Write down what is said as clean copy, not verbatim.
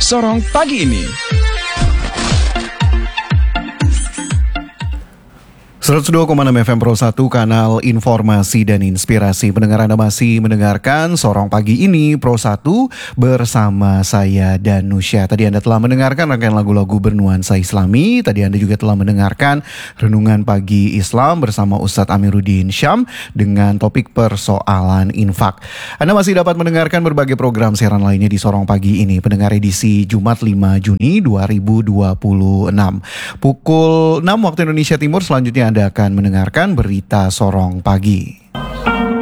Sorong pagi ini. 102,6 FM Pro 1, kanal informasi dan inspirasi. Pendengar, Anda masih mendengarkan Sorong Pagi ini Pro 1 bersama saya Danusya. Tadi Anda telah mendengarkan rangkaian lagu-lagu bernuansa Islami. Tadi Anda juga telah mendengarkan Renungan Pagi Islam bersama Ustadz Amiruddin Syam dengan topik persoalan infak. Anda masih dapat mendengarkan berbagai program siaran lainnya di Sorong Pagi ini. Pendengar, edisi Jumat 5 Juni 2026. Pukul 6 waktu Indonesia Timur, selanjutnya Anda akan mendengarkan berita Sorong Pagi.